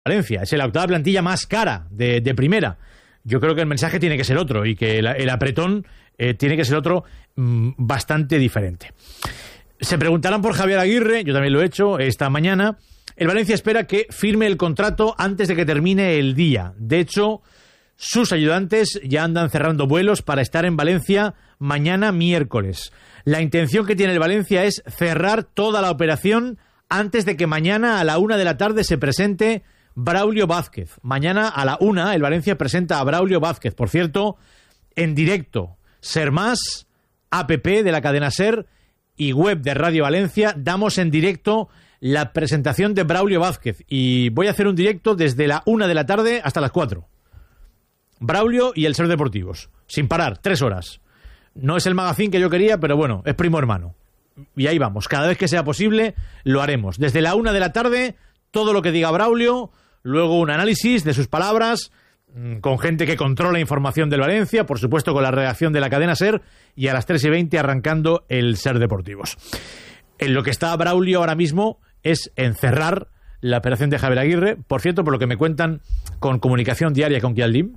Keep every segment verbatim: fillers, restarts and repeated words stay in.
Valencia. Es la octava plantilla más cara de, de primera. Yo creo que el mensaje tiene que ser otro y que el, el apretón eh, tiene que ser otro mmm, bastante diferente. Se preguntarán por Javier Aguirre, yo también lo he hecho esta mañana. El Valencia espera que firme el contrato antes de que termine el día. De hecho, sus ayudantes ya andan cerrando vuelos para estar en Valencia mañana miércoles. La intención que tiene el Valencia es cerrar toda la operación antes de que mañana a la una de la tarde se presente Braulio Vázquez. Mañana a la una el Valencia presenta a Braulio Vázquez. Por cierto, en directo, Ser Más, app de la cadena Ser y web de Radio Valencia, damos en directo la presentación de Braulio Vázquez. Y voy a hacer un directo desde la una de la tarde hasta las cuatro. Braulio y el Ser Deportivos. Sin parar, tres horas. No es el magazine que yo quería, pero bueno, es primo hermano. Y ahí vamos. Cada vez que sea posible, lo haremos. Desde la una de la tarde, todo lo que diga Braulio, luego un análisis de sus palabras, con gente que controla información del Valencia, por supuesto con la redacción de la cadena Ser, y a las tres y veinte arrancando el Ser Deportivos. En lo que está Braulio ahora mismo es encerrar la operación de Javier Aguirre. Por cierto, por lo que me cuentan con comunicación diaria con Kialdim,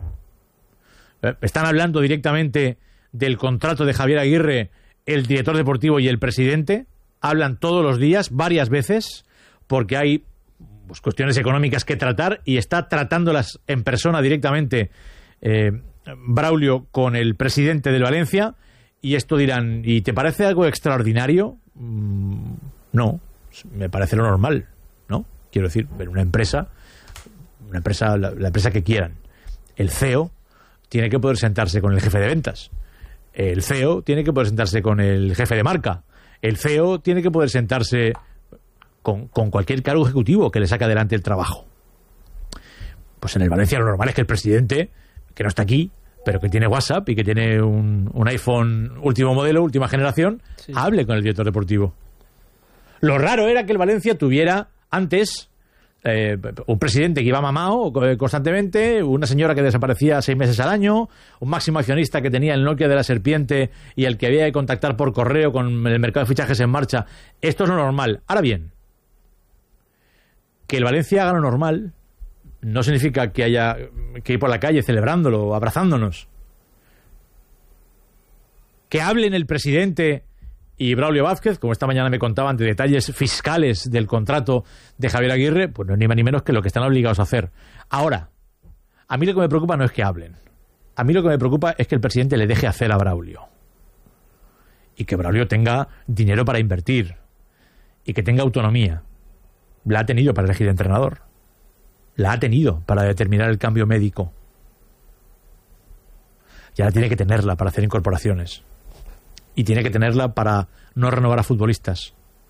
están hablando directamente del contrato de Javier Aguirre, el director deportivo y el presidente. Hablan todos los días, varias veces, porque hay pues, cuestiones económicas que tratar, y está tratándolas en persona directamente eh, Braulio con el presidente del Valencia. Y esto dirán, ¿y te parece algo extraordinario? Mm, no, me parece lo normal, ¿no? Quiero decir, en una empresa, una empresa la, la empresa que quieran, el C E O tiene que poder sentarse con el jefe de ventas. El C E O tiene que poder sentarse con el jefe de marca. El C E O tiene que poder sentarse con, con cualquier cargo ejecutivo que le saque adelante el trabajo. Pues en el Valencia lo normal es que el presidente, que no está aquí, pero que tiene WhatsApp y que tiene un, un iPhone último modelo, última generación, sí, hable con el director deportivo. Lo raro era que el Valencia tuviera antes eh, un presidente que iba mamado constantemente, una señora que desaparecía seis meses al año, un máximo accionista que tenía el Nokia de la serpiente y el que había que contactar por correo con el mercado de fichajes en marcha. Esto es lo normal. Ahora bien, que el Valencia haga lo normal no significa que haya que ir por la calle celebrándolo, abrazándonos. Que hablen el presidente y Braulio Vázquez, como esta mañana me contaban, de detalles fiscales del contrato de Javier Aguirre, pues no es ni más ni menos que lo que están obligados a hacer. Ahora, a mí lo que me preocupa no es que hablen. A mí lo que me preocupa es que el presidente le deje hacer a Braulio. Y que Braulio tenga dinero para invertir. Y que tenga autonomía. La ha tenido para elegir entrenador. La ha tenido para determinar el cambio médico. Y ahora tiene que tenerla para hacer incorporaciones. Y tiene que tenerla para no renovar a futbolistas.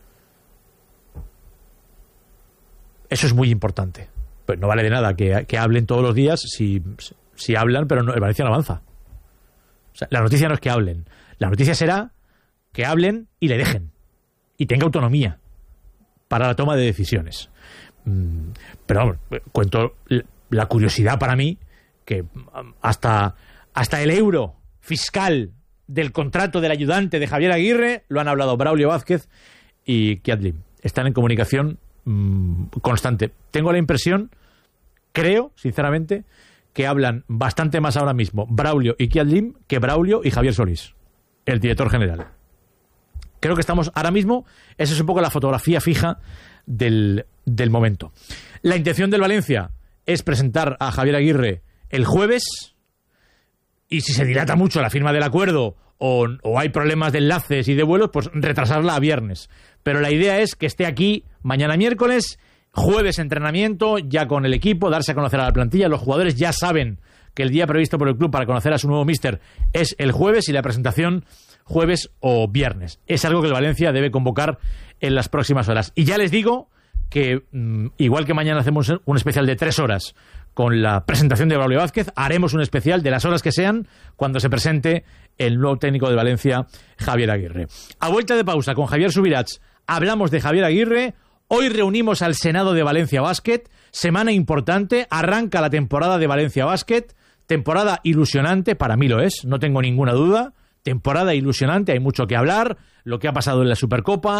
Eso es muy importante. Pues no vale de nada que, que hablen todos los días si, si hablan, pero no, el Valencia no avanza. O sea, la noticia no es que hablen. La noticia será que hablen y le dejen. Y tenga autonomía para la toma de decisiones. Pero vamos, cuento la curiosidad para mí que hasta, hasta el euro fiscal del contrato del ayudante de Javier Aguirre lo han hablado Braulio Vázquez y Kiadlim. Están en comunicación mmm, constante. Tengo la impresión, creo, sinceramente, que hablan bastante más ahora mismo Braulio y Kiadlim que Braulio y Javier Solís, el director general. Creo que estamos ahora mismo, esa es un poco la fotografía fija del, del momento. La intención del Valencia es presentar a Javier Aguirre el jueves, y si se dilata mucho la firma del acuerdo o, o hay problemas de enlaces y de vuelos, pues retrasarla a viernes. Pero la idea es que esté aquí mañana miércoles, jueves entrenamiento, ya con el equipo, darse a conocer a la plantilla. Los jugadores ya saben que el día previsto por el club para conocer a su nuevo míster es el jueves y la presentación jueves o viernes. Es algo que el Valencia debe convocar en las próximas horas. Y ya les digo que, mmm, igual que mañana hacemos un especial de tres horas con la presentación de Braulio Vázquez, haremos un especial de las horas que sean cuando se presente el nuevo técnico de Valencia, Javier Aguirre. A vuelta de pausa con Javier Subirats, hablamos de Javier Aguirre. Hoy reunimos al Senado de Valencia Basket. Semana importante, arranca la temporada de Valencia Basket. Temporada ilusionante, para mí lo es, no tengo ninguna duda. Temporada ilusionante, hay mucho que hablar. Lo que ha pasado en la Supercopa,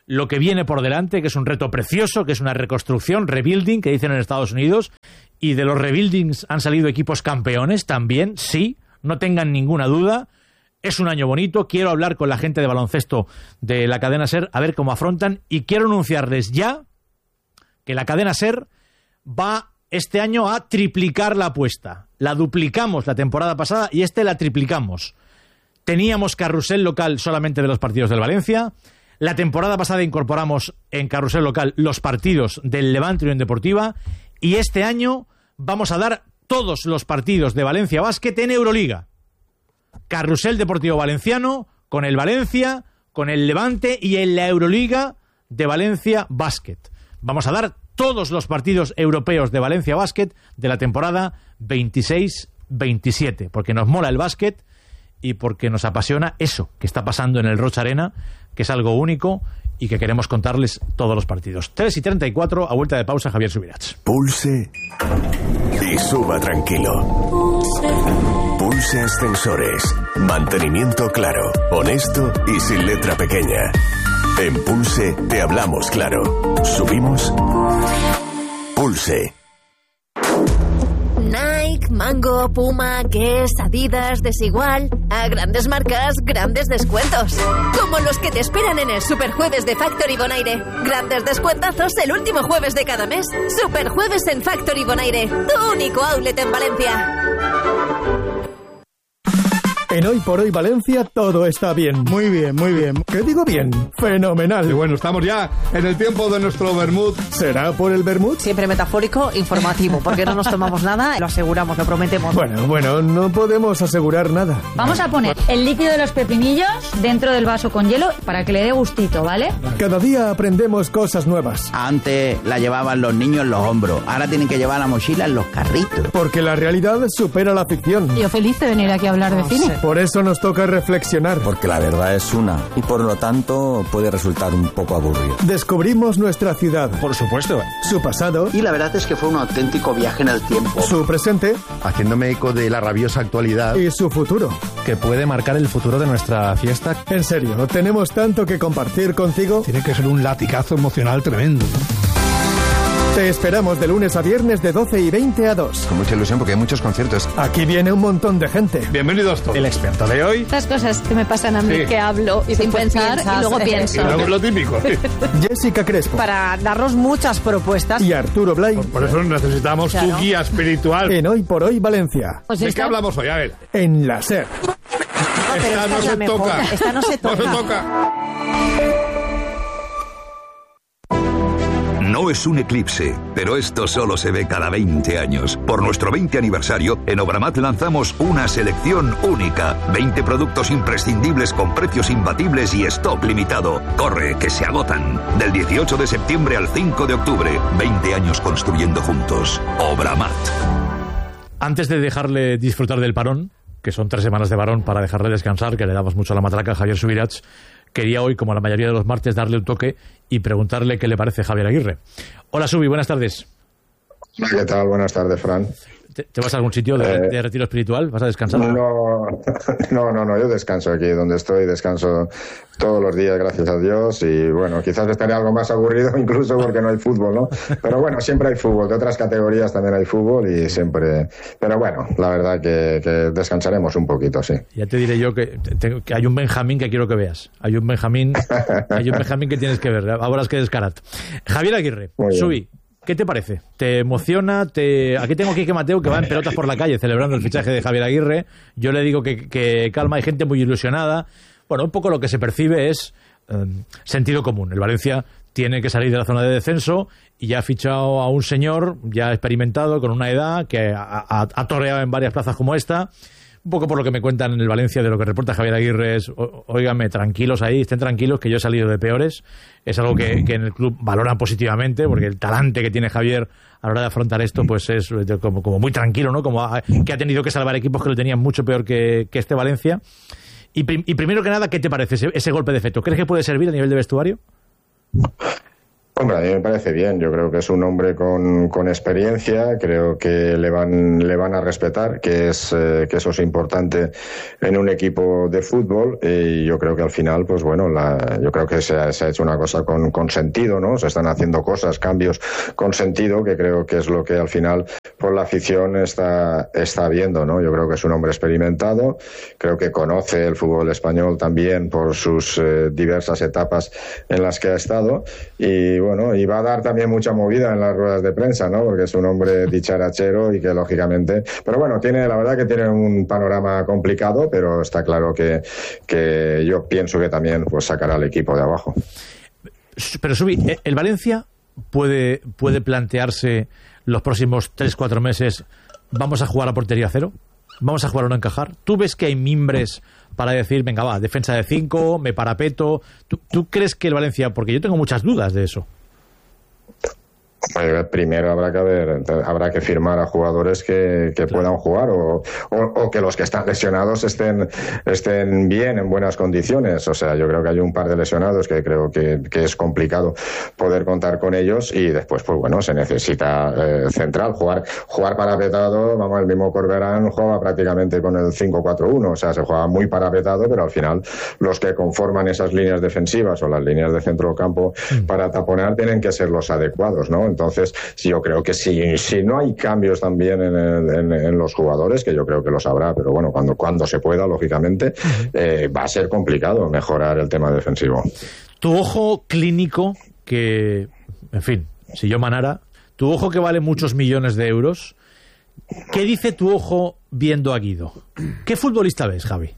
lo que viene por delante, que es un reto precioso, que es una reconstrucción, rebuilding, que dicen en Estados Unidos, y de los rebuildings han salido equipos campeones también, sí, no tengan ninguna duda. Es un año bonito, quiero hablar con la gente de baloncesto de la cadena SER, a ver cómo afrontan, y quiero anunciarles ya que la cadena SER va este año a triplicar la apuesta. La duplicamos la temporada pasada y este la triplicamos. Teníamos carrusel local solamente de los partidos del Valencia. La temporada pasada incorporamos en carrusel local los partidos del Levante Unión Deportiva, y este año vamos a dar todos los partidos de Valencia Basket en Euroliga. Carrusel Deportivo Valenciano con el Valencia, con el Levante y en la Euroliga de Valencia Basket. Vamos a dar todos los partidos europeos de Valencia Basket de la temporada veintiséis veintisiete, porque nos mola el básquet y porque nos apasiona eso que está pasando en el Rocha Arena, que es algo único y que queremos contarles todos los partidos. tres y treinta y cuatro, a vuelta de pausa, Javier Subirats. Pulse y suba tranquilo. Pulse Ascensores. Mantenimiento claro, honesto y sin letra pequeña. En Pulse te hablamos claro. Subimos. Pulse. Nike, Mango, Puma, Guess, Adidas, Desigual. A grandes marcas, grandes descuentos. Como los que te esperan en el Superjueves de Factory Bonaire. Grandes descuentazos el último jueves de cada mes. Superjueves en Factory Bonaire, tu único outlet en Valencia. En Hoy por Hoy Valencia todo está bien. Muy bien, muy bien. ¿Qué digo bien? Fenomenal. Y bueno, estamos ya en el tiempo de nuestro vermut. ¿Será por el vermut? Siempre metafórico, informativo, porque no nos tomamos nada, lo aseguramos, lo prometemos. Bueno, bueno, no podemos asegurar nada. Vamos a poner el líquido de los pepinillos dentro del vaso con hielo para que le dé gustito, ¿vale? Cada día aprendemos cosas nuevas. Antes la llevaban los niños en los hombros, ahora tienen que llevar la mochila en los carritos. Porque la realidad supera la ficción. Yo feliz de venir aquí a hablar de cine. Por eso nos toca reflexionar. Porque la verdad es una, y por lo tanto puede resultar un poco aburrido. Descubrimos nuestra ciudad. Por supuesto. Su pasado. Y la verdad es que fue un auténtico viaje en el tiempo. Su presente. Haciéndome eco de la rabiosa actualidad. Y su futuro. Que puede marcar el futuro de nuestra fiesta. En serio, tenemos tanto que compartir contigo. Tiene que ser un latigazo emocional tremendo. Te esperamos de lunes a viernes de doce y veinte a dos. Con mucha ilusión porque hay muchos conciertos. Aquí viene un montón de gente. Bienvenidos todos. El experto de hoy. Estas cosas que me pasan a mí, sí. Que hablo y sin pensar piensas, y luego pienso. Y luego lo típico. Jessica Crespo. Para darnos muchas propuestas. Y Arturo Blay. Por, por eso necesitamos claro. Tu guía espiritual. En Hoy por Hoy Valencia. Pues ¿de esta... qué hablamos hoy? A ver. En la SER. No, esta, esta no se mejor. toca. Esta no se toca. No se toca. No es un eclipse, pero esto solo se ve cada veinte años. Por nuestro veinte aniversario, en Obramat lanzamos una selección única. veinte productos imprescindibles con precios imbatibles y stock limitado. Corre, que se agotan. Del dieciocho de septiembre al cinco de octubre. veinte años construyendo juntos. Obramat. Antes de dejarle disfrutar del parón, que son tres semanas de parón para dejarle descansar, que le damos mucho a la matraca a Javier Subirats, quería hoy, como la mayoría de los martes, darle un toque y preguntarle qué le parece Javier Aguirre. Hola, Subi, buenas tardes. ¿Qué tal? Buenas tardes, Fran. ¿Te, te vas a algún sitio de, eh, de retiro espiritual? ¿Vas a descansar? No, no, no, no, yo descanso aquí donde estoy, descanso todos los días, gracias a Dios, y bueno, quizás estaré algo más aburrido incluso porque no hay fútbol, ¿no? Pero bueno, siempre hay fútbol, de otras categorías también hay fútbol y siempre... Pero bueno, la verdad que, que descansaremos un poquito, sí. Ya te diré yo que, te, que hay un Benjamín que quiero que veas. Hay un Benjamín, hay un Benjamín que tienes que ver, ahora es que descarat. Javier Aguirre, Subi, ¿qué te parece? ¿Te emociona? Te... Aquí tengo a Quique Mateo que va en pelotas por la calle celebrando el fichaje de Javier Aguirre. Yo le digo que, que calma, hay gente muy ilusionada. Bueno, un poco lo que se percibe es eh, sentido común. El Valencia tiene que salir de la zona de descenso y ya ha fichado a un señor ya experimentado, con una edad, que ha, ha, ha toreado en varias plazas como esta. Un poco por lo que me cuentan en el Valencia de lo que reporta Javier Aguirre es, óigame, tranquilos ahí, estén tranquilos que yo he salido de peores. Es algo que, que en el club valoran positivamente, porque el talante que tiene Javier a la hora de afrontar esto pues es como, como muy tranquilo, ¿no? Como ha, que ha tenido que salvar equipos que lo tenían mucho peor que, que este Valencia. Y, prim, y primero que nada, ¿qué te parece ese, ese golpe de efecto? ¿Crees que puede servir a nivel de vestuario? Hombre, a mí me parece bien. Yo creo que es un hombre con, con experiencia. Creo que le van le van a respetar, que es eh, que eso es importante en un equipo de fútbol. Y yo creo que al final, pues bueno, la, yo creo que se ha, se ha hecho una cosa con, con sentido, ¿no? Se están haciendo cosas, cambios con sentido, que creo que es lo que al final, por la afición está está viendo, ¿no? Yo creo que es un hombre experimentado. Creo que conoce el fútbol español también por sus eh, diversas etapas en las que ha estado. Y bueno, y va a dar también mucha movida en las ruedas de prensa, ¿no? Porque es un hombre dicharachero y que lógicamente, pero bueno, tiene, la verdad que tiene un panorama complicado, pero está claro que, que yo pienso que también pues sacará al equipo de abajo. Pero Subi, ¿el Valencia puede, puede plantearse los próximos tres cuatro meses, vamos a jugar a portería cero? ¿Vamos a jugar o no encajar? ¿Tú ves que hay mimbres para decir, venga, va, defensa de cinco, me parapeto? ¿Tú, ¿Tú crees que el Valencia...? Porque yo tengo muchas dudas de eso. Primero habrá que haber, habrá que firmar a jugadores que, que puedan jugar o, o, o que los que están lesionados estén estén bien, en buenas condiciones. O sea, yo creo que hay un par de lesionados que creo que, que es complicado poder contar con ellos, y después, pues bueno, se necesita eh, central, jugar jugar parapetado. Vamos, el mismo Corberán jugaba prácticamente con el cinco cuatro uno, o sea, se jugaba muy parapetado, pero al final los que conforman esas líneas defensivas o las líneas de centro campo para taponar tienen que ser los adecuados, ¿no? Entonces, yo creo que si, si no hay cambios también en, el, en, en los jugadores, que yo creo que los habrá, pero bueno, cuando, cuando se pueda, lógicamente, eh, va a ser complicado mejorar el tema defensivo. Tu ojo clínico, que, en fin, si yo manara, tu ojo que vale muchos millones de euros, ¿qué dice tu ojo viendo a Guido? ¿Qué futbolista ves, Javi?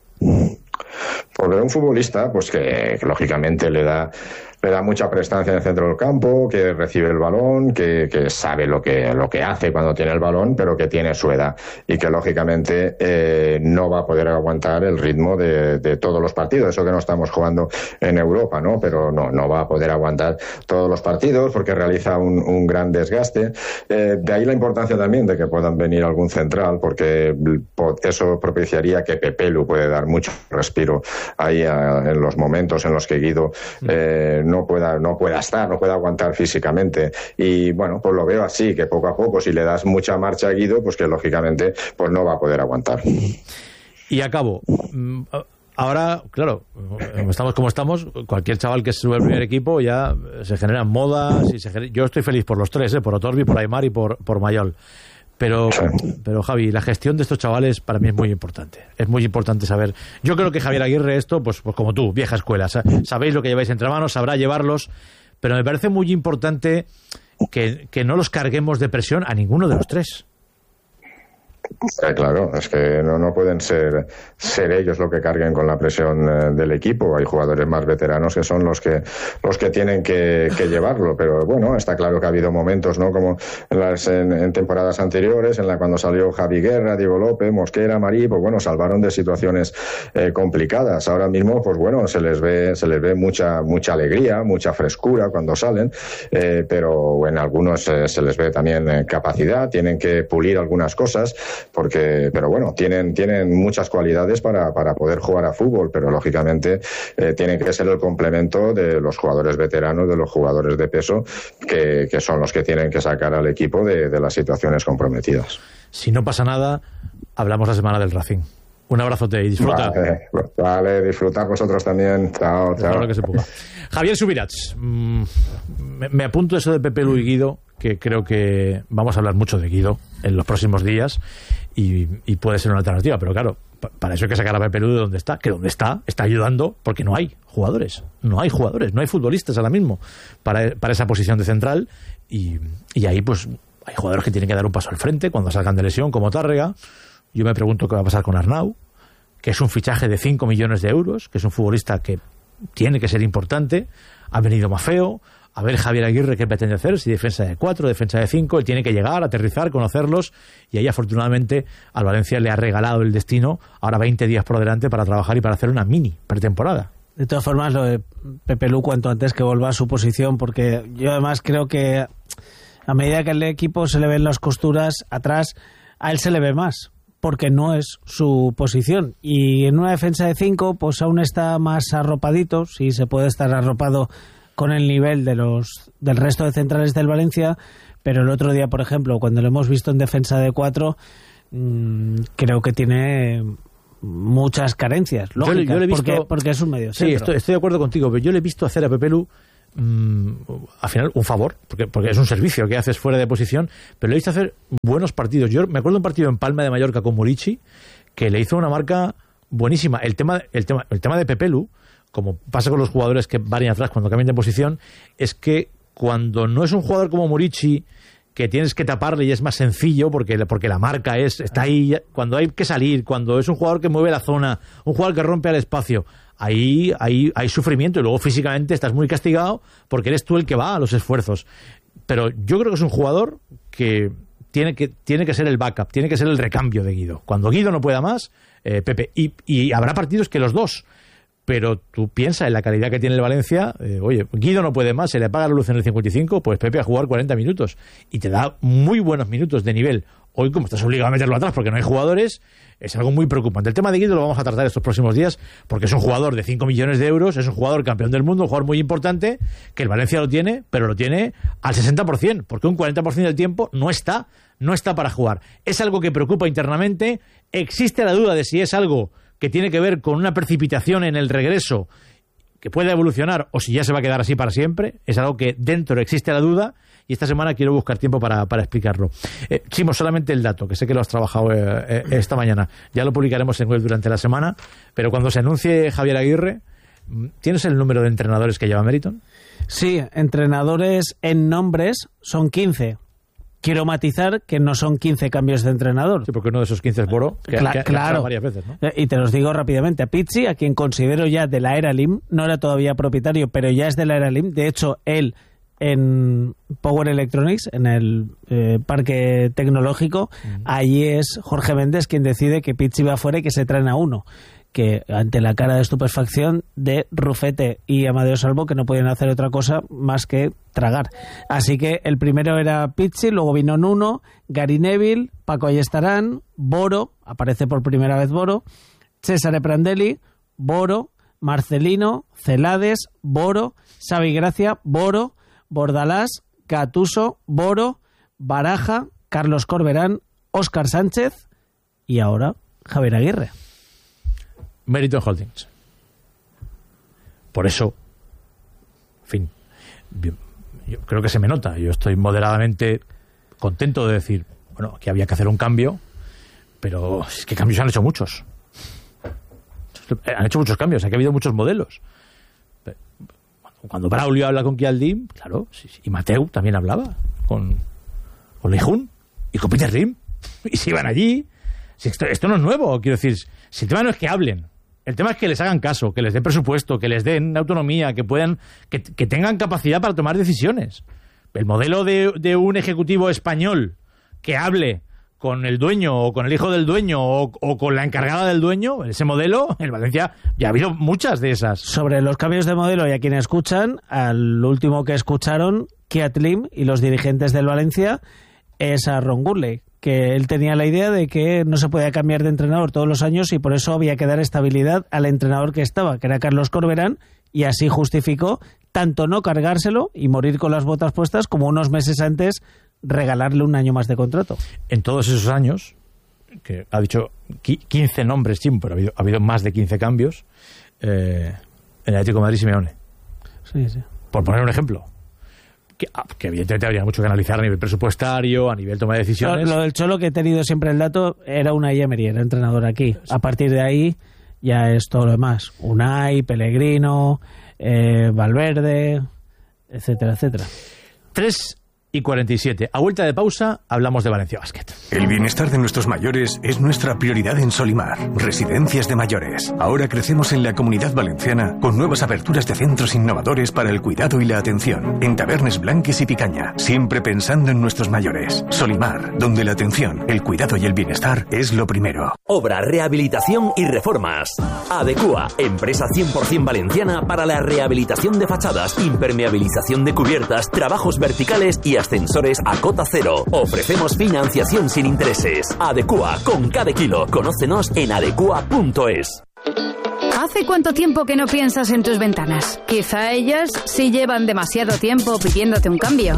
Pues ver un futbolista, pues que, que lógicamente le da le da mucha prestancia en el centro del campo, que recibe el balón, que, que sabe lo que lo que hace cuando tiene el balón, pero que tiene su edad y que lógicamente eh, no va a poder aguantar el ritmo de, de todos los partidos. Eso que no estamos jugando en Europa, ¿no? Pero no no va a poder aguantar todos los partidos porque realiza un, un gran desgaste. Eh, de ahí la importancia también de que puedan venir algún central, porque eso propiciaría que Pepelu puede dar mucho respiro ahí a, en los momentos en los que Guido eh, no pueda no pueda estar, no pueda aguantar físicamente. Y bueno, pues lo veo así, que poco a poco, si le das mucha marcha a Guido, pues que lógicamente pues no va a poder aguantar. Y acabo. Ahora, claro, estamos como estamos, cualquier chaval que se sube al primer equipo ya se generan modas. Y se genera... Yo estoy feliz por los tres, ¿eh? Por Otorbi, por Aimar y por, por Mayol. Pero, pero Javi, la gestión de estos chavales para mí es muy importante. Es muy importante saber. Yo creo que Javier Aguirre, esto, pues, pues como tú, vieja escuela, sabéis lo que lleváis entre manos, sabrá llevarlos, pero me parece muy importante que, que no los carguemos de presión a ninguno de los tres. Eh, claro, es que no, no pueden ser ser ellos los que carguen con la presión eh, del equipo. Hay jugadores más veteranos que son los que los que tienen que, que llevarlo, pero bueno, está claro que ha habido momentos, ¿no? Como en, las, en, en temporadas anteriores, en la cuando salió Javi Guerra, Diego López, Mosquera, Marí, pues bueno, salvaron de situaciones eh, complicadas. Ahora mismo, pues bueno, se les ve se les ve mucha mucha alegría, mucha frescura cuando salen, eh, pero en algunos eh, se les ve también eh, capacidad, tienen que pulir algunas cosas. Porque, pero bueno, tienen tienen muchas cualidades para, para poder jugar a fútbol, pero lógicamente eh, tiene que ser el complemento de los jugadores veteranos, de los jugadores de peso, que, que son los que tienen que sacar al equipo de, de las situaciones comprometidas. Si no pasa nada, hablamos la semana del Racing. Un abrazote y disfruta. Vale, vale, disfrutar vosotros también. Chao, chao. Claro que se pueda. Javier Subirats, mmm, me, me apunto eso de Pepelu y Guido, que creo que vamos a hablar mucho de Guido en los próximos días y, y puede ser una alternativa, pero claro, pa, para eso hay que sacar a Pepelu de donde está, que donde está, está ayudando porque no hay jugadores, no hay jugadores, no hay futbolistas ahora mismo para, para esa posición de central y, y ahí pues hay jugadores que tienen que dar un paso al frente cuando salgan de lesión, como Tárrega. Yo me pregunto qué va a pasar con Arnau, que es un fichaje de cinco millones de euros, que es un futbolista que tiene que ser importante. Ha venido Mafeo, a ver Javier Aguirre qué pretende hacer, si defensa de cuatro, defensa de cinco. Él tiene que llegar, aterrizar, conocerlos, y ahí afortunadamente al Valencia le ha regalado el destino ahora veinte días por delante para trabajar y para hacer una mini pretemporada. De todas formas, lo de Pepelu cuanto antes que vuelva a su posición, porque yo además creo que a medida que el equipo se le ven las costuras atrás, a él se le ve más, porque no es su posición. Y en una defensa de cinco, pues aún está más arropadito, sí se puede estar arropado con el nivel de los del resto de centrales del Valencia, pero el otro día, por ejemplo, cuando lo hemos visto en defensa de cuatro, mmm, creo que tiene muchas carencias lógicas, yo, yo le he visto, porque, porque es un medio centro. Sí, estoy, estoy de acuerdo contigo, pero yo le he visto hacer a Pepe Lu mmm, al final un favor, porque, porque es un servicio que haces fuera de posición, pero le he visto hacer buenos partidos. Yo me acuerdo de un partido en Palma de Mallorca con Murici, que le hizo una marca buenísima. El tema, el tema, el tema de Pepe Lu, como pasa con los jugadores que van atrás cuando cambian de posición, es que cuando no es un jugador como Murici, que tienes que taparle y es más sencillo porque, porque la marca es está ahí, cuando hay que salir, cuando es un jugador que mueve la zona, un jugador que rompe al espacio, ahí, ahí hay sufrimiento y luego físicamente estás muy castigado porque eres tú el que va a los esfuerzos. Pero yo creo que es un jugador que tiene que, tiene que ser el backup, tiene que ser el recambio de Guido. Cuando Guido no pueda más, eh, Pepe. Y, y habrá partidos que los dos... Pero tú piensas en la calidad que tiene el Valencia, eh, oye, Guido no puede más, se le apaga la luz en el cincuenta y cinco, pues Pepe a jugar cuarenta minutos y te da muy buenos minutos de nivel. Hoy, como estás obligado a meterlo atrás porque no hay jugadores, es algo muy preocupante. El tema de Guido lo vamos a tratar estos próximos días porque es un jugador de cinco millones de euros, es un jugador campeón del mundo, un jugador muy importante, que el Valencia lo tiene, pero lo tiene al sesenta por ciento, porque un cuarenta por ciento del tiempo no está, no está para jugar. Es algo que preocupa internamente, existe la duda de si es algo que tiene que ver con una precipitación en el regreso que puede evolucionar o si ya se va a quedar así para siempre. Es algo que dentro existe la duda y esta semana quiero buscar tiempo para, para explicarlo. Eh, Chimo, solamente el dato, que sé que lo has trabajado eh, eh, esta mañana. Ya lo publicaremos en web durante la semana, pero cuando se anuncie Javier Aguirre, ¿tienes el número de entrenadores que lleva Meriton? Sí, entrenadores en nombres son quince. Quiero matizar que no son quince cambios de entrenador. Sí, porque uno de esos quince es Boro, que, Cla que, que claro. ha varias veces, ¿no? Y te los digo rápidamente. A Pizzi, a quien considero ya de la era L I M, no era todavía propietario, pero ya es de la era L I M. De hecho, él en Power Electronics, en el eh, parque tecnológico, uh-huh. allí es Jorge Méndez quien decide que Pizzi va fuera y que se traen a uno. Que ante la cara de estupefacción de Rufete y Amadeo Salvo, que no podían hacer otra cosa más que tragar. Así que el primero era Pizzi, luego vino Nuno, Gary Neville, Paco Ayestarán, Boro, aparece por primera vez Boro, Cesare Prandelli, Boro, Marcelino, Celades, Boro, Xavi Gracia, Boro, Bordalás, Gattuso, Boro, Baraja, Carlos Corberán, Óscar Sánchez y ahora Javier Aguirre. Meriton Holdings. Por eso, en fin, yo, yo creo que se me nota. Yo estoy moderadamente contento de decir, bueno, que había que hacer un cambio, pero es que cambios han hecho muchos. Han hecho muchos cambios, aquí ha habido muchos modelos. Cuando Braulio habla con Chialdim, claro, sí, sí, y Mateu también hablaba con, con Leijun y con Peter Lim, y se iban allí. Si esto, esto no es nuevo, quiero decir, si el tema no es que hablen, el tema es que les hagan caso, que les den presupuesto, que les den autonomía, que puedan, que, que tengan capacidad para tomar decisiones. El modelo de, de un ejecutivo español que hable con el dueño o con el hijo del dueño o, o con la encargada del dueño, ese modelo, en Valencia ya ha habido muchas de esas. Sobre los cambios de modelo y a quienes escuchan, al último que escucharon, Keat Lim y los dirigentes del Valencia, es a Ron Gurley, que él tenía la idea de que no se podía cambiar de entrenador todos los años y por eso había que dar estabilidad al entrenador que estaba, que era Carlos Corberán, y así justificó tanto no cargárselo y morir con las botas puestas como unos meses antes regalarle un año más de contrato. En todos esos años, que ha dicho quince nombres, sí, pero ha habido, ha habido más de quince cambios, eh, en el Atlético de Madrid Simeone. Sí, sí. Por poner un ejemplo. Que, que evidentemente habría mucho que analizar a nivel presupuestario, a nivel toma de decisiones. Lo, lo del Cholo, que he tenido siempre el dato, era Unai Emery, era entrenador aquí. A partir de ahí ya es todo lo demás. Unai, Pellegrino, eh, Valverde, etcétera, etcétera. Tres y cuarenta y siete. A vuelta de pausa hablamos de Valencia Basket. El bienestar de nuestros mayores es nuestra prioridad en Solimar. Residencias de mayores. Ahora crecemos en la Comunidad Valenciana con nuevas aperturas de centros innovadores para el cuidado y la atención. En Tabernes Blanques y Picaña. Siempre pensando en nuestros mayores. Solimar, donde la atención, el cuidado y el bienestar es lo primero. Obra, rehabilitación y reformas. Adecua, empresa cien por ciento valenciana para la rehabilitación de fachadas, impermeabilización de cubiertas, trabajos verticales y ascensores a cota cero. Ofrecemos financiación sin intereses. Adecua, con cada kilo. Conócenos en adecua punto es. ¿Hace cuánto tiempo que no piensas en tus ventanas? Quizá ellas sí llevan demasiado tiempo pidiéndote un cambio.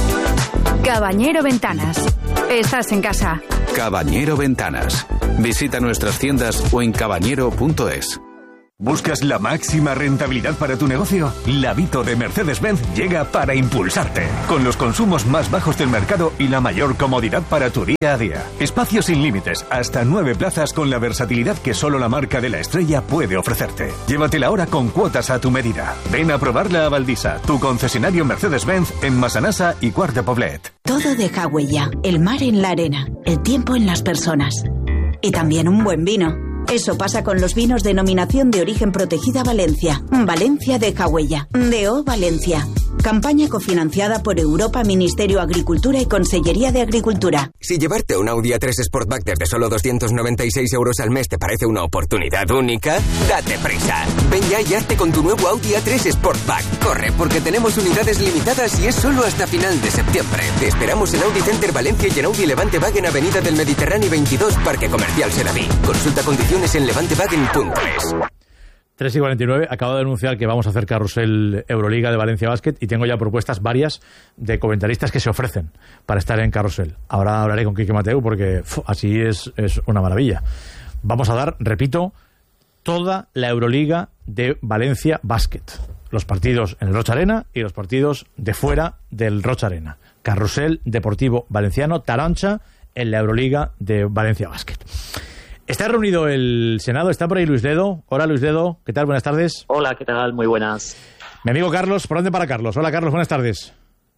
Cabañero Ventanas. Estás en casa. Cabañero Ventanas. Visita nuestras tiendas o en cabañero punto es. ¿Buscas la máxima rentabilidad para tu negocio? La Vito de Mercedes-Benz llega para impulsarte, con los consumos más bajos del mercado y la mayor comodidad para tu día a día. Espacios sin límites, hasta nueve plazas con la versatilidad que solo la marca de la estrella puede ofrecerte. Llévatela ahora con cuotas a tu medida. Ven a probarla a Valdisa, tu concesionario Mercedes-Benz en Massanassa y Quart de Poblet. Todo deja huella, el mar en la arena, el tiempo en las personas. Y también un buen vino. Eso pasa con los vinos Denominación de Origen Protegida Valencia. Valencia deja huella. D O Valencia. Campaña cofinanciada por Europa, Ministerio de Agricultura y Consellería de Agricultura. Si llevarte un Audi A tres Sportback desde solo doscientos noventa y seis euros al mes te parece una oportunidad única, date prisa. Ven ya y hazte con tu nuevo Audi A tres Sportback. Corre, porque tenemos unidades limitadas y es solo hasta final de septiembre. Te esperamos en Audi Center Valencia y en Audi Levante Wagen Avenida del Mediterráneo veintidós, Parque Comercial Seraví. Consulta condiciones en levantewagen punto es. tres y cuarenta y nueve, acabo de anunciar que vamos a hacer carrusel Euroliga de Valencia Basket y tengo ya propuestas varias de comentaristas que se ofrecen para estar en carrusel. Ahora hablaré con Quique Mateu porque uf, así es, es una maravilla. Vamos a dar, repito, toda la Euroliga de Valencia Basket. Los partidos en el Rocha Arena y los partidos de fuera del Rocha Arena. Carrusel Deportivo Valenciano, Tarancha, en la Euroliga de Valencia Basket. Está reunido el Senado, está por ahí Luis Dedo. Hola Luis Dedo, ¿qué tal? Buenas tardes. Hola, ¿qué tal? Muy buenas. Mi amigo Carlos, ¿por dónde para Carlos? Hola Carlos, buenas tardes.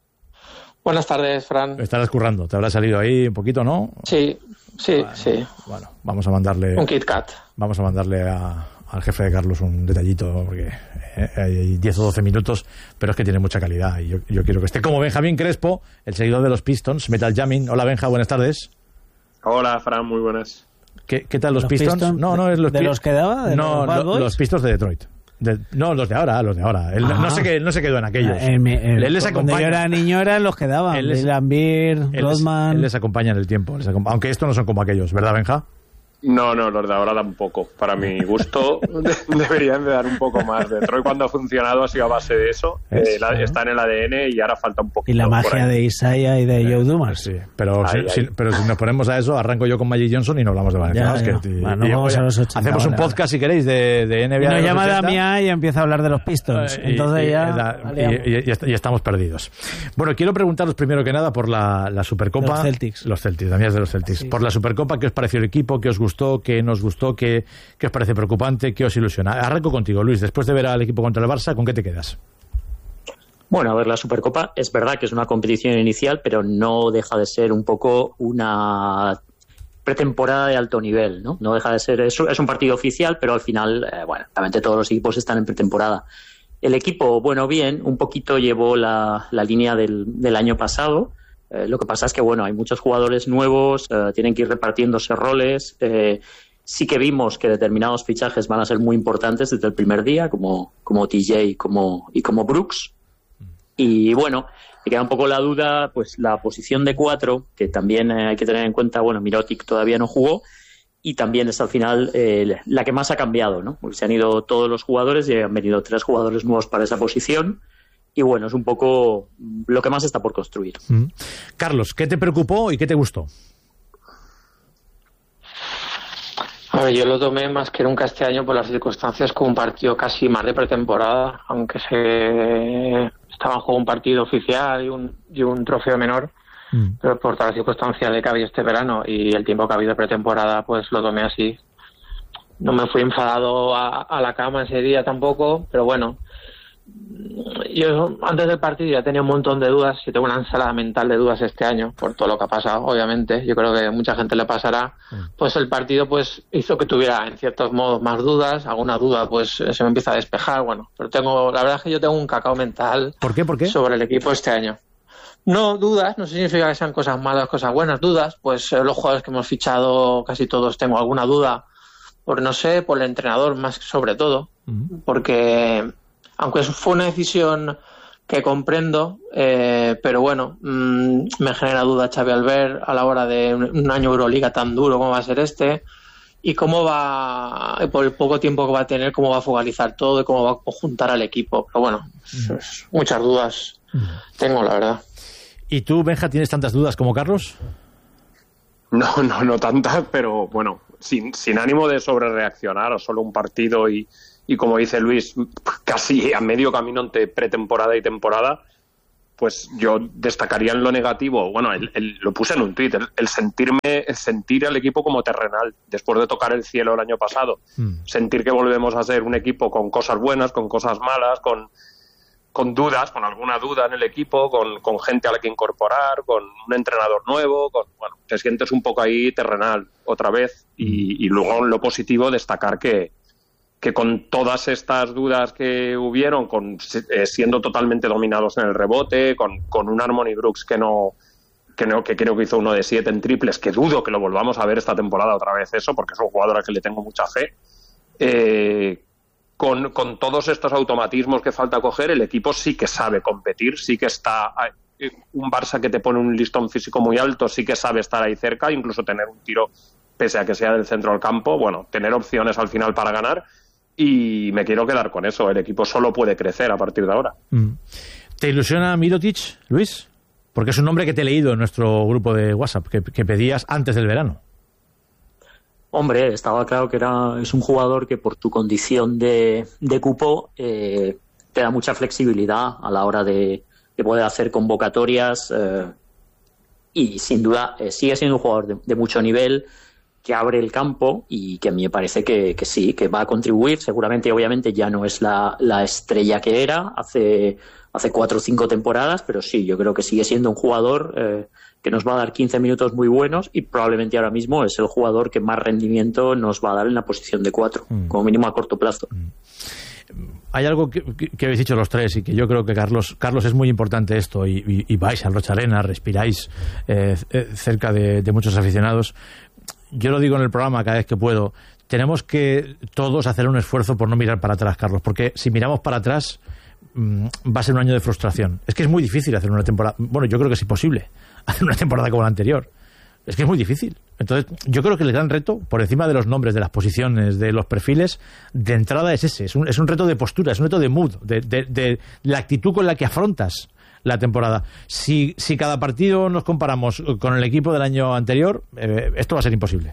Buenas tardes, Fran. Estarás currando, te habrá salido ahí un poquito, ¿no? Sí, sí, bueno, sí. Bueno, vamos a mandarle... Un Kit Kat. Vamos a mandarle a, al jefe de Carlos un detallito, porque hay diez o doce minutos, pero es que tiene mucha calidad y yo, yo quiero que esté como Benjamín Crespo, el seguidor de los Pistons, Metal Jamming. Hola Benja, buenas tardes. Hola Fran, muy buenas. ¿Qué, qué tal los, ¿Los Pistons? Pistons? No, no, es los ¿De los que daba? ¿De no, los Bad Boys? los Pistons de Detroit. De, no, los de ahora, los de ahora. Él, Ah. no, se quedó, no se quedó en aquellos. El, el, él les cuando acompaña. yo era niño eran los que daban. Él les- Dylan Beer, Él les, Rodman. él les acompaña en el tiempo. les acom- Aunque estos no son como aquellos, ¿verdad, Benja? No, no, los de ahora tampoco. Para mi gusto de- deberían de dar un poco más. Detroit cuando ha funcionado ha sido a base de eso. Es, Eh, la- ¿no? está en el A D N y ahora falta un poquito. Y la por magia ahí. de Isaiah y de Joe Dumas. Sí, pero, Ahí, si, ahí. si- pero si nos ponemos a eso, arranco yo con Magic Johnson y no hablamos de Valencia Ya, Basket. ya. Y, Bueno, y, vamos oye, a los ochenta, hacemos un vale, podcast, si queréis, de, de N B A. Y nos de los llama ochenta. Damián y empieza a hablar de los Pistons. Eh, y- Entonces y- ya... la- la liamos. y, y- y est- y estamos perdidos. Bueno, quiero preguntaros primero que nada por la, la Supercopa. Los Celtics. Los Celtics, Damián es de los Celtics. Sí. Por la Supercopa, ¿qué os pareció el equipo? ¿Qué os gustó? ¿Qué nos gustó? ¿Qué, qué os parece preocupante? ¿Qué os ilusiona? Arranco contigo, Luis. Después de ver al equipo contra el Barça, ¿con qué te quedas? Bueno, a ver, la Supercopa es verdad que es una competición inicial, pero no deja de ser un poco una pretemporada de alto nivel, ¿no? No deja de ser, es, es un partido oficial, pero al final, eh, bueno, realmente todos los equipos están en pretemporada. El equipo, bueno, bien, un poquito llevó la, la línea del, del año pasado. Eh, lo que pasa es que, bueno, hay muchos jugadores nuevos, eh, tienen que ir repartiéndose roles. Eh, sí que vimos que determinados fichajes van a ser muy importantes desde el primer día, como, como T J como, y como Brooks. Y bueno, me queda un poco la duda, pues la posición de cuatro, que también eh, hay que tener en cuenta, bueno, Mirotic todavía no jugó, y también es al final eh, la que más ha cambiado, ¿no? Porque se han ido todos los jugadores y han venido tres jugadores nuevos para esa posición, y bueno, es un poco lo que más está por construir. Mm. Carlos, ¿qué te preocupó y qué te gustó? A ver, yo lo tomé más que nunca este año por las circunstancias como un partido casi más de pretemporada, aunque se estaba en juego un partido oficial y un, y un trofeo menor, mm. pero por todas las circunstancias de que había este verano y el tiempo que ha habido de pretemporada, pues lo tomé así. No me fui enfadado a, a la cama ese día tampoco, pero bueno, yo antes del partido ya tenía un montón de dudas y tengo una ensalada mental de dudas este año por todo lo que ha pasado, obviamente. Yo creo que a mucha gente le pasará. Pues el partido pues hizo que tuviera en ciertos modos más dudas, alguna duda pues se me empieza a despejar, bueno, pero tengo, la verdad es que yo tengo un cacao mental. ¿Por qué? ¿Por qué? Sobre el equipo este año. No, dudas, no significa que sean cosas malas, cosas buenas, dudas, pues eh, los jugadores que hemos fichado casi todos tengo alguna duda, por no sé, por el entrenador más sobre todo, uh-huh. porque aunque fue una decisión que comprendo, eh, pero bueno, mmm, me genera duda Xavi Albert a la hora de un, un año Euroliga tan duro como va a ser este, y cómo va, por el poco tiempo que va a tener, cómo va a focalizar todo y cómo va a conjuntar al equipo. Pero bueno, es, es, muchas dudas tengo, la verdad. ¿Y tú, Benja, tienes tantas dudas como Carlos? No, no, no tantas, pero bueno, sin, sin ánimo de sobrereaccionar, o solo un partido y, y como dice Luis, casi a medio camino entre pretemporada y temporada, pues yo destacaría en lo negativo, bueno, el, el, lo puse en un tuit, el, el sentirme, el sentir al equipo como terrenal, después de tocar el cielo el año pasado, mm. sentir que volvemos a ser un equipo con cosas buenas, con cosas malas, con, con dudas, con alguna duda en el equipo, con, con gente a la que incorporar, con un entrenador nuevo, con, bueno, te sientes un poco ahí terrenal otra vez, y, y luego en lo positivo destacar que que con todas estas dudas que hubieron, con eh, siendo totalmente dominados en el rebote, con, con un Harmony Brooks que no, que no, que creo que hizo uno de siete en triples, que dudo que lo volvamos a ver esta temporada otra vez eso, porque es un jugador al que le tengo mucha fe, eh, con, con todos estos automatismos que falta coger, el equipo sí que sabe competir, sí que está... Un Barça que te pone un listón físico muy alto, sí que sabe estar ahí cerca, incluso tener un tiro, pese a que sea del centro del campo, bueno, tener opciones al final para ganar. Y me quiero quedar con eso. El equipo solo puede crecer a partir de ahora. ¿Te ilusiona Mirotic, Luis? Porque es un nombre que te he leído en nuestro grupo de WhatsApp, que, que pedías antes del verano. Hombre, estaba claro que era es un jugador que por tu condición de, de cupo eh, te da mucha flexibilidad a la hora de, de poder hacer convocatorias eh, y sin duda eh, sigue siendo un jugador de, de mucho nivel, que abre el campo y que a mí me parece que, que sí, que va a contribuir. Seguramente, obviamente, ya no es la, la estrella que era hace, hace cuatro o cinco temporadas, pero sí, yo creo que sigue siendo un jugador eh, que nos va a dar quince minutos muy buenos y probablemente ahora mismo es el jugador que más rendimiento nos va a dar en la posición de cuatro, mm. como mínimo a corto plazo. Mm. Hay algo que, que, que habéis dicho los tres y que yo creo que Carlos Carlos es muy importante esto, y, y, y vais al Rocha Arena, respiráis eh, cerca de, de muchos aficionados. Yo lo digo en el programa cada vez que puedo, tenemos que todos hacer un esfuerzo por no mirar para atrás, Carlos, porque si miramos para atrás mmm, va a ser un año de frustración. Es que es muy difícil hacer una temporada, bueno, yo creo que es imposible hacer una temporada como la anterior. Es que es muy difícil. Entonces, yo creo que el gran reto, por encima de los nombres, de las posiciones, de los perfiles, de entrada es ese, es un, es un reto de postura, es un reto de mood, de, de, de la actitud con la que afrontas la temporada. Si, si cada partido nos comparamos con el equipo del año anterior, eh, esto va a ser imposible.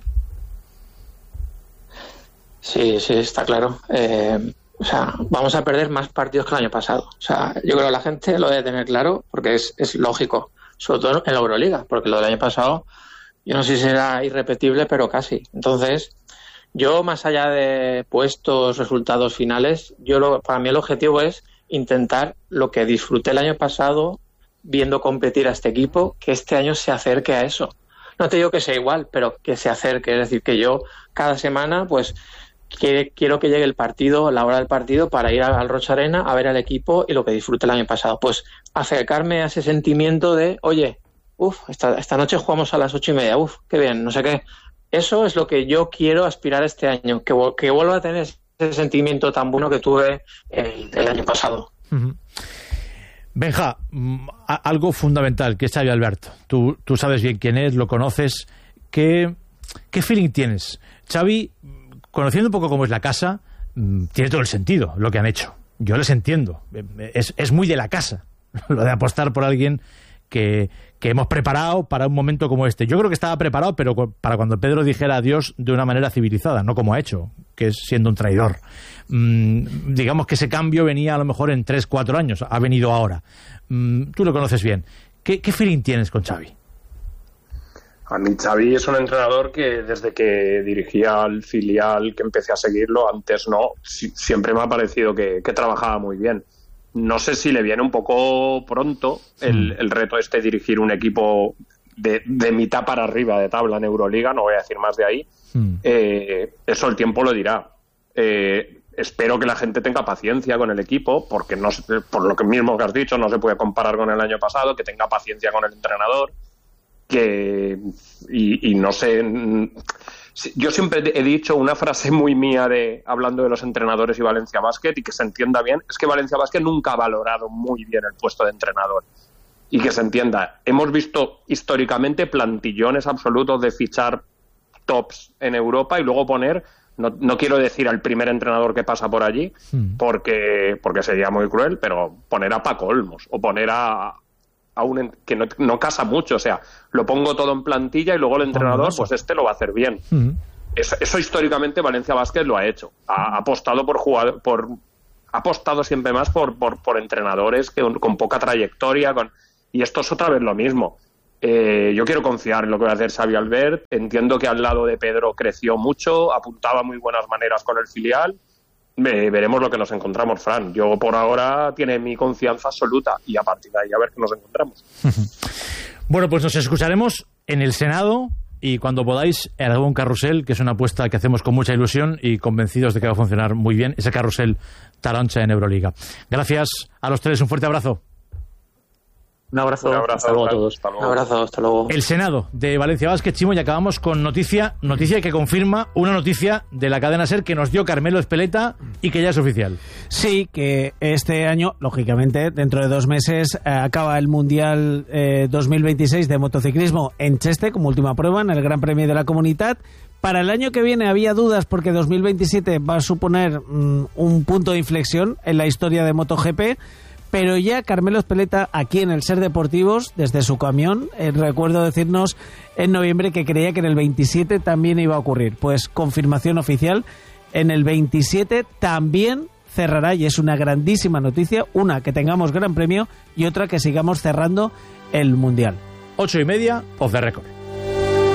Sí, sí, está claro. Eh, o sea, vamos a perder más partidos que el año pasado. O sea, yo creo que la gente lo debe tener claro porque es, es lógico, sobre todo en la Euroliga, porque lo del año pasado, yo no sé si será irrepetible, pero casi. Entonces, yo más allá de puestos, resultados finales, yo lo, para mí el objetivo es intentar lo que disfruté el año pasado viendo competir a este equipo, que este año se acerque a eso. No te digo que sea igual, pero que se acerque. Es decir, que yo cada semana pues que, quiero que llegue el partido, la hora del partido, para ir al Rocha Arena a ver al equipo y lo que disfruté el año pasado. Pues acercarme a ese sentimiento de, oye, uff, esta, esta noche jugamos a las ocho y media, uff, qué bien, no sé qué. Eso es lo que yo quiero aspirar este año, que, que vuelva a tener ese sentimiento tan bueno que tuve el, el año pasado. Uh-huh. Benja, algo fundamental, que es Xavi Alberto. Tú, tú sabes bien quién es, lo conoces. ¿Qué, qué feeling tienes? Xavi, conociendo un poco cómo es la casa, tiene todo el sentido lo que han hecho. Yo les entiendo. Es, es muy de la casa lo de apostar por alguien que, que hemos preparado para un momento como este. Yo creo que estaba preparado, pero para cuando Pedro dijera adiós de una manera civilizada, no como ha hecho, que es siendo un traidor. Mm, digamos que ese cambio venía a lo mejor en tres, cuatro años, ha venido ahora. Mm, tú lo conoces bien. ¿Qué, qué feeling tienes con Xavi? A mí Xavi es un entrenador que desde que dirigía al filial, que empecé a seguirlo, antes no, si, siempre me ha parecido que, que trabajaba muy bien. No sé si le viene un poco pronto el, el reto este de dirigir un equipo de, de mitad para arriba de tabla en Euroliga, no voy a decir más de ahí. Mm. Eh, eso el tiempo lo dirá. Eh, espero que la gente tenga paciencia con el equipo, porque no, por lo que mismo que has dicho, no se puede comparar con el año pasado, que tenga paciencia con el entrenador, que y, y no sé... Yo siempre he dicho una frase muy mía de hablando de los entrenadores y Valencia Basket, y que se entienda bien, es que Valencia Basket nunca ha valorado muy bien el puesto de entrenador. Y que se entienda, hemos visto históricamente plantillones absolutos de fichar tops en Europa y luego poner, no, no quiero decir al primer entrenador que pasa por allí, mm. porque, porque sería muy cruel, pero poner a Paco Olmos o poner a, a un que no, no casa mucho, o sea, lo pongo todo en plantilla y luego el entrenador, pues este lo va a hacer bien. Mm. Eso, eso históricamente Valencia Basket lo ha hecho, ha, ha apostado por jugador, por ha apostado siempre más por, por, por entrenadores que, con poca trayectoria, con y esto es otra vez lo mismo. Eh, yo quiero confiar en lo que va a hacer Xavi Albert. Entiendo que al lado de Pedro creció mucho, apuntaba muy buenas maneras con el filial. Eh, veremos lo que nos encontramos, Fran. Yo por ahora tiene mi confianza absoluta y a partir de ahí a ver qué nos encontramos. Bueno, pues nos escucharemos en el Senado y cuando podáis en algún carrusel, que es una apuesta que hacemos con mucha ilusión y convencidos de que va a funcionar muy bien, ese carrusel Taroncha en Euroliga. Gracias a los tres, un fuerte abrazo. Un abrazo, Un abrazo hasta luego a todos. Hasta luego. Un abrazo, hasta luego. El Senado de Valencia Basket, Chimo, y acabamos con noticia, noticia que confirma una noticia de la cadena SER que nos dio Carmelo Espeleta y que ya es oficial. Sí, que este año, lógicamente, dentro de dos meses, eh, acaba el Mundial eh, dos mil veintiséis de motociclismo en Cheste, como última prueba, en el Gran Premio de la Comunitat. Para el año que viene había dudas porque dos mil veintisiete va a suponer mm, un punto de inflexión en la historia de MotoGP. Pero ya Carmelo Espeleta, aquí en el Ser Deportivos, desde su camión, eh, recuerdo decirnos en noviembre que creía que en el veintisiete también iba a ocurrir. Pues confirmación oficial, en el veintisiete también cerrará, y es una grandísima noticia, una, que tengamos Gran Premio y otra, que sigamos cerrando el Mundial. Ocho y media, off the record.